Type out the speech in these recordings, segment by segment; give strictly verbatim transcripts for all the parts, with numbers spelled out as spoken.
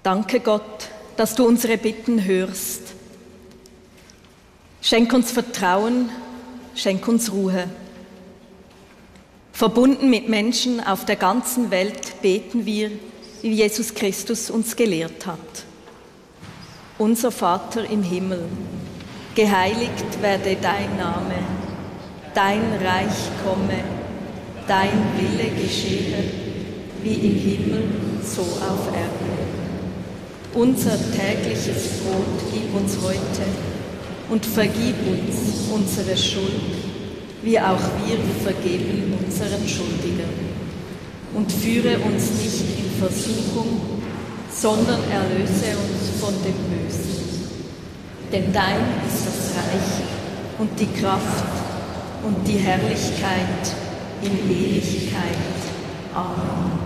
Danke Gott, dass du unsere Bitten hörst. Schenk uns Vertrauen, schenk uns Ruhe. Verbunden mit Menschen auf der ganzen Welt beten wir, wie Jesus Christus uns gelehrt hat. Unser Vater im Himmel, geheiligt werde dein Name, dein Reich komme, dein Wille geschehe, wie im Himmel, so auf Erden. Unser tägliches Brot gib uns heute und vergib uns unsere Schuld, wie auch wir vergeben unseren Schuldigern. Und führe uns nicht in Versuchung, sondern erlöse uns von dem Bösen. Denn dein ist das Reich und die Kraft und die Herrlichkeit in Ewigkeit. Amen.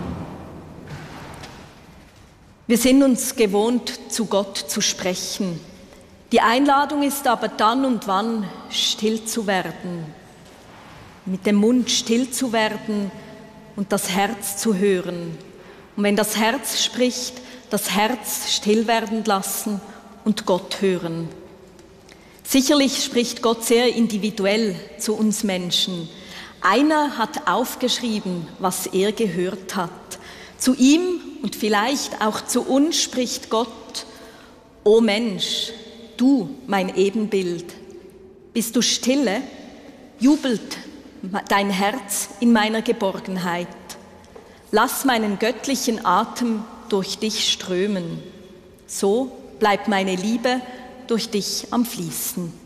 Wir sind uns gewohnt, zu Gott zu sprechen. Die Einladung ist aber dann und wann, still zu werden. Mit dem Mund still zu werden und das Herz zu hören. Und wenn das Herz spricht, das Herz still werden lassen und Gott hören. Sicherlich spricht Gott sehr individuell zu uns Menschen. Einer hat aufgeschrieben, was er gehört hat. Zu ihm und vielleicht auch zu uns spricht Gott: O Mensch, du, mein Ebenbild, bist du stille? Jubelt dein Herz in meiner Geborgenheit. Lass meinen göttlichen Atem durch dich strömen. So bleibt meine Liebe durch dich am Fließen.